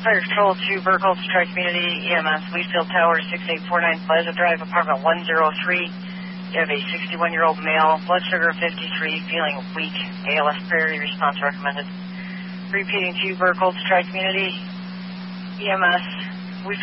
Fire Control to Burkholz Tri-Community EMS, Wheatfield Tower, 6849 Plaza Drive, apartment 103. You have a 61-year-old male, blood sugar 53, feeling weak, ALS priority response recommended. Repeating to Burkholz Tri-Community EMS,